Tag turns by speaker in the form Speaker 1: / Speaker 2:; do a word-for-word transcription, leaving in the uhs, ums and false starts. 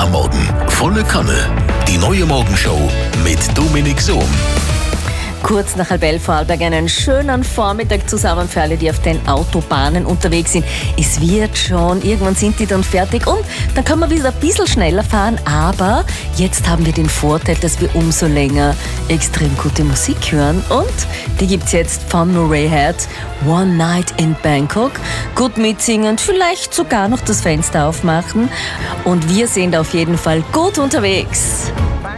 Speaker 1: am Morgen. Volle Kanne. Die neue Morgenshow mit Dominik Sohm.
Speaker 2: Kurz nach halb elf Vorarlberg einen schönen Vormittag zusammen für alle, die auf den Autobahnen unterwegs sind. Es wird schon, irgendwann sind die dann fertig und dann können wir wieder ein bisschen schneller fahren, aber jetzt haben wir den Vorteil, dass wir umso länger extrem gute Musik hören und die gibt's jetzt von Radiohead, One Night in Bangkok. Gut mitsingen, vielleicht sogar noch das Fenster aufmachen und wir sind auf jeden Fall gut unterwegs.